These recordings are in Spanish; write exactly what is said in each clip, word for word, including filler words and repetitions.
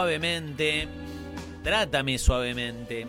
Suavemente, Trátame Suavemente,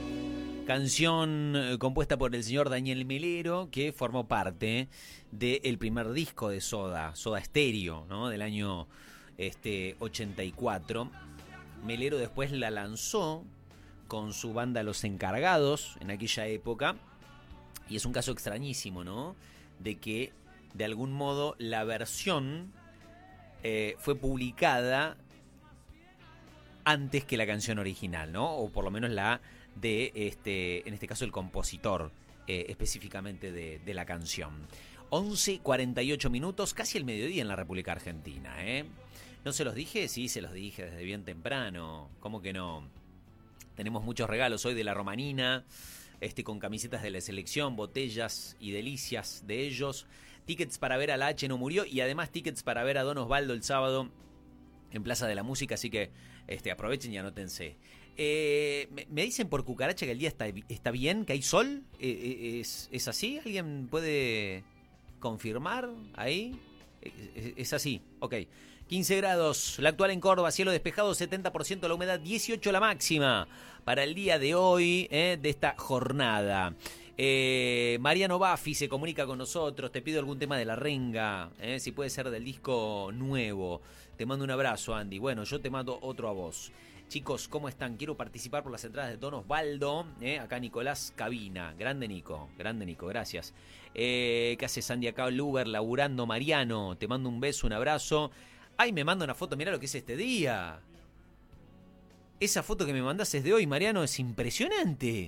canción eh, compuesta por el señor Daniel Melero, que formó parte del primer disco de Soda, Soda Stereo, ¿no? Del año este, ochenta y cuatro. Melero después la lanzó con su banda Los Encargados en aquella época, y es un caso extrañísimo, ¿no? De que de algún modo la versión eh, fue publicada antes que la canción original, ¿no? O por lo menos la de, este, en este caso, el compositor eh, específicamente de, de la canción. once cuarenta y ocho minutos, casi el mediodía en la República Argentina, ¿eh? ¿No se los dije? Sí, se los dije desde bien temprano. ¿Cómo que no? Tenemos muchos regalos hoy de la Romanina, este, con camisetas de la selección, botellas y delicias de ellos, tickets para ver a la H no murió y además tickets para ver a Don Osvaldo el sábado en Plaza de la Música, así que este, aprovechen y anótense. Eh, me, me dicen por cucaracha que el día está, está bien, que hay sol. Eh, es, ¿Es así? ¿Alguien puede confirmar ahí? Es, es así, ok. quince grados, la actual en Córdoba, cielo despejado, setenta por ciento la humedad, dieciocho la máxima para el día de hoy, eh, de esta jornada. Eh, Mariano Baffi se comunica con nosotros, te pido algún tema de La Renga, eh, si puede ser del disco nuevo. Te mando un abrazo, Andy. Bueno, yo te mando otro a vos. Chicos, ¿cómo están? Quiero participar por las entradas de Don Osvaldo. ¿eh? Acá Nicolás Cabina. Grande Nico, grande Nico, gracias. Eh, ¿Qué hace Sandy acá? Luber, laburando. Mariano, te mando un beso, un abrazo. Ay, me manda una foto, mirá lo que es este día. Esa foto que me mandás es de hoy, Mariano, es impresionante.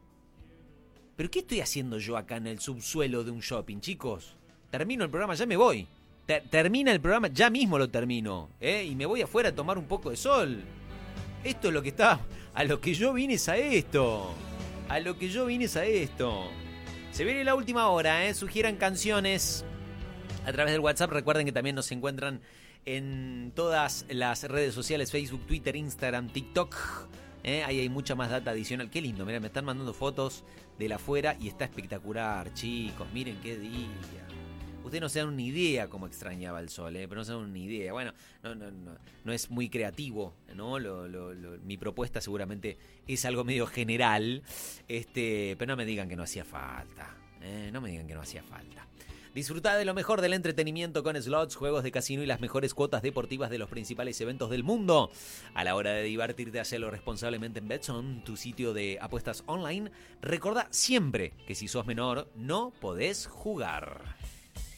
¿Pero qué estoy haciendo yo acá en el subsuelo de un shopping, chicos? Termino el programa, ya me voy. Termina el programa, ya mismo lo termino, ¿eh? Y me voy afuera a tomar un poco de sol. Esto es lo que está... A lo que yo vine es a esto. A lo que yo vine es a esto. Se viene la última hora, ¿eh? Sugieran canciones a través del WhatsApp. Recuerden que también nos encuentran en todas las redes sociales, Facebook, Twitter, Instagram, TikTok. ¿eh? Ahí hay mucha más data adicional. Qué lindo, mirá, me están mandando fotos de la afuera y está espectacular, chicos. Miren qué día. Ustedes no se dan una idea cómo extrañaba el sol, ¿eh? Pero no se dan una idea. Bueno, no, no, no, no es muy creativo, ¿no? Lo, lo, lo, mi propuesta seguramente es algo medio general, este, pero no me digan que no hacía falta. ¿eh? No me digan que no hacía falta. Disfrutá de lo mejor del entretenimiento con slots, juegos de casino y las mejores cuotas deportivas de los principales eventos del mundo. A la hora de divertirte, hacelo responsablemente en Betson, tu sitio de apuestas online. Recordá siempre que si sos menor, no podés jugar.